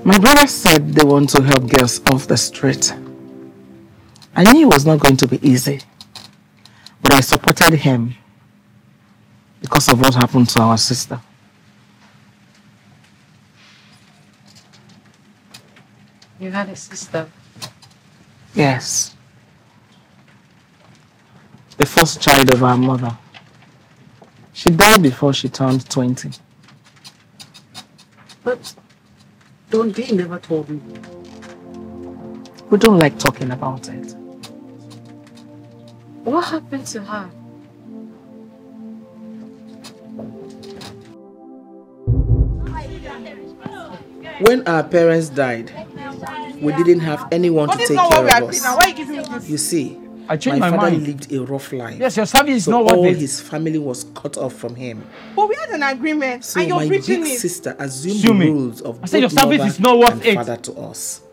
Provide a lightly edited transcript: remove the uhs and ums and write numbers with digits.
My brother said they want to help girls off the street. I knew it was not going to be easy, but I supported him because of what happened to our sister. You had a sister? Yes. The first child of our mother. She died before she turned 20. But Dundee never told me. We don't like talking about it. What happened to her? When our parents died, we didn't have anyone to take care of us. Why are you giving me this? You see, I changed my my father mind. lived a rough life. Yes, your service is So not worth all it. his family was cut off from him. But we had an agreement, So and you're my breaching big it. sister assumed Sue the me. roles of I said your both service mother is not worth and it. father to us.